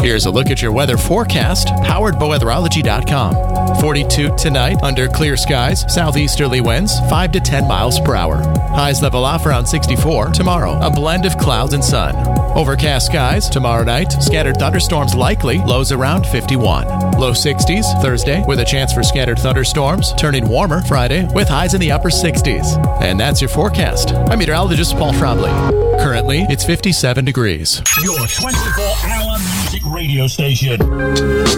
Here's a look at your weather forecast, powered by weatherology.com. 42 tonight under clear skies, southeasterly winds 5 to 10 miles per hour. Highs level off around 64. Tomorrow, a blend of clouds and sun. Overcast skies tomorrow night, scattered thunderstorms likely, lows around 51. Low 60s Thursday with a chance for scattered thunderstorms, turning warmer Friday with highs in the upper 60s. And that's your forecast. I'm meteorologist Paul Trombley. Currently, it's 57 degrees. Your 24-hour music radio station.